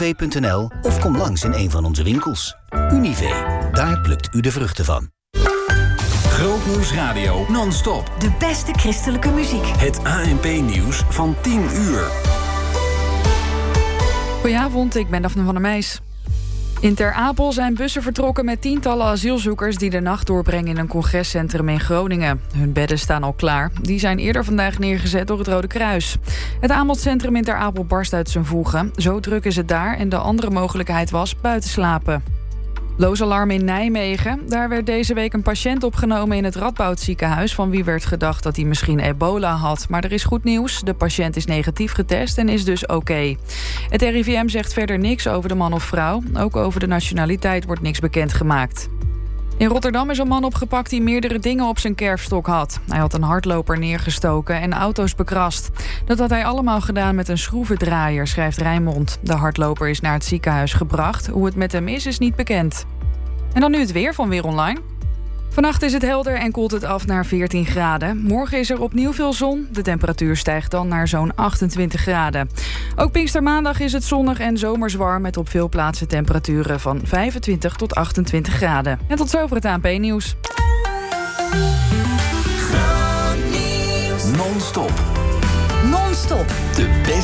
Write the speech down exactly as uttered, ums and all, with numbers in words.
punt n l of kom langs in een van onze winkels. Unive, daar plukt u de vruchten van. Grootnieuws Radio non-stop. De beste christelijke muziek. Het A N P-nieuws van tien uur. Goedenavond, ik ben Daphne van der Meijs. In Ter Apel zijn bussen vertrokken met tientallen asielzoekers die de nacht doorbrengen in een congrescentrum in Groningen. Hun bedden staan al klaar. Die zijn eerder vandaag neergezet door het Rode Kruis. Het aanbodcentrum in Ter Apel barst uit zijn voegen. Zo druk is het daar en de andere mogelijkheid was buiten slapen. Loos alarm in Nijmegen. Daar werd deze week een patiënt opgenomen in het Radboud ziekenhuis, van wie werd gedacht dat hij misschien ebola had. Maar er is goed nieuws. De patiënt is negatief getest en is dus oké. Okay. Het R I V M zegt verder niks over de man of vrouw. Ook over de nationaliteit wordt niks bekendgemaakt. In Rotterdam is een man opgepakt die meerdere dingen op zijn kerfstok had. Hij had een hardloper neergestoken en auto's bekrast. Dat had hij allemaal gedaan met een schroevendraaier, schrijft Rijnmond. De hardloper is naar het ziekenhuis gebracht. Hoe het met hem is, is niet bekend. En dan nu het weer van Weer Online. Vannacht is het helder en koelt het af naar veertien graden. Morgen is er opnieuw veel zon. De temperatuur stijgt dan naar zo'n achtentwintig graden. Ook Pinkstermaandag is het zonnig en zomers warm, met op veel plaatsen temperaturen van vijfentwintig tot achtentwintig graden. En tot zover het A N P-nieuws. Non-stop. Non-stop. De beste